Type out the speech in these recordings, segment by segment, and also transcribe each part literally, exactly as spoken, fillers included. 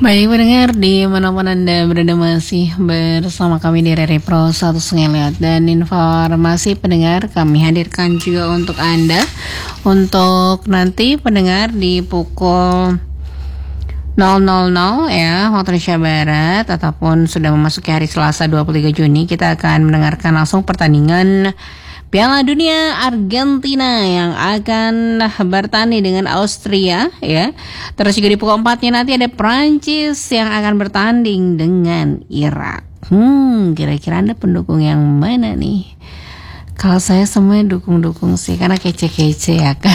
Baik pendengar, di manapun Anda berada masih bersama kami di Rere Pro satu Lihat. Dan informasi pendengar kami hadirkan juga untuk Anda untuk nanti pendengar di pukul nol nol nol ya waktu Indonesia Barat ataupun sudah memasuki hari Selasa dua puluh tiga Juni, kita akan mendengarkan langsung pertandingan Piala Dunia Argentina yang akan bertanding dengan Austria ya. Terus juga di pukul empatnya nanti ada Prancis yang akan bertanding dengan Irak. Hmm, kira-kira Anda pendukung yang mana nih? Kalau saya semuanya dukung-dukung sih, karena kece-kece ya kan.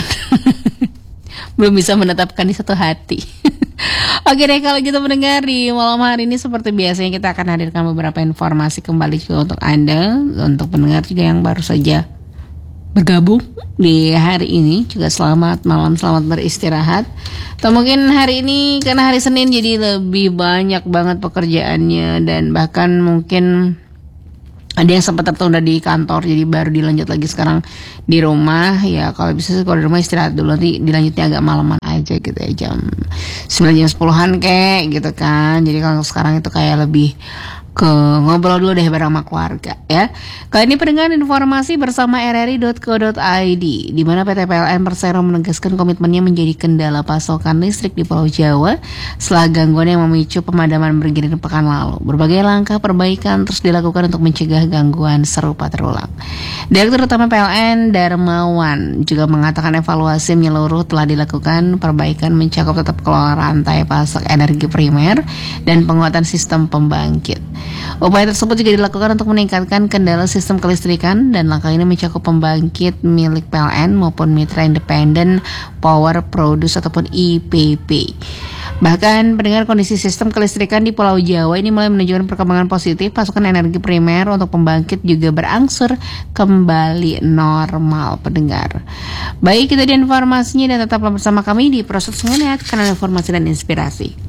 Belum bisa menetapkan di satu hati. Oke deh, kalau gitu mendengar di malam hari ini seperti biasanya kita akan hadirkan beberapa informasi kembali juga untuk Anda, untuk pendengar juga yang baru saja bergabung di hari ini juga selamat malam, selamat beristirahat. Atau mungkin hari ini karena hari Senin jadi lebih banyak banget pekerjaannya dan bahkan mungkin ada yang sempat tertunda di kantor jadi baru dilanjut lagi sekarang di rumah. Ya kalau bisa sih kalau di rumah istirahat dulu, nanti dilanjutnya agak malaman aja gitu ya, jam sembilan jam sepuluhan kayak gitu kan. Jadi kalau sekarang itu kayak lebih ke ngobrol dulu deh bareng sama keluarga ya. Kali ini pendengar informasi bersama r r i dot co dot i d, di mana P T P L N Persero menegaskan komitmennya menjadi kendala pasokan listrik di Pulau Jawa setelah gangguan yang memicu pemadaman bergilir pekan lalu. Berbagai langkah perbaikan terus dilakukan untuk mencegah gangguan serupa terulang. Direktur Utama P L N Darmawan juga mengatakan evaluasi menyeluruh telah dilakukan, perbaikan mencakup tetap kelola rantai pasok energi primer dan penguatan sistem pembangkit. Upaya tersebut juga dilakukan untuk meningkatkan kendala sistem kelistrikan dan langkah ini mencakup pembangkit milik P L N maupun mitra independen power produce ataupun I P P. Bahkan pendengar, kondisi sistem kelistrikan di Pulau Jawa ini mulai menunjukkan perkembangan positif. Pasokan energi primer untuk pembangkit juga berangsur kembali normal pendengar. Baik, itu dia informasinya dan tetaplah bersama kami di Proses Lihat, kanal informasi dan inspirasi.